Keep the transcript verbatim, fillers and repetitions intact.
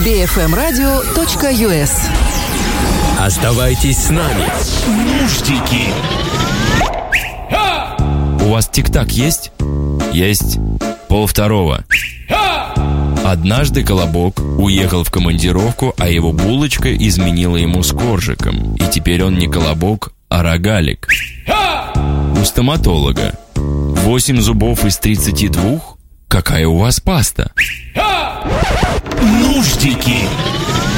би эф эм радио точка ю эс. Оставайтесь с нами. Нуждики. У вас тик-так есть? Есть. Полвторого. Однажды Колобок уехал в командировку, а его булочка изменила ему с коржиком. И теперь он не Колобок, а рогалик. У стоматолога. Восемь зубов из тридцати двух? Какая у вас паста? Нуждики.